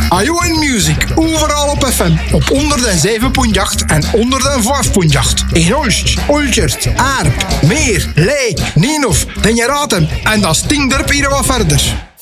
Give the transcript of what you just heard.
Ajo Music, overal op FM. Op 107.8 en 105.8. In Olst, Olchert, Aarp, Meer, Lee, Nienhof, Den je raadt hem. En dat stinkt er hier wat verder.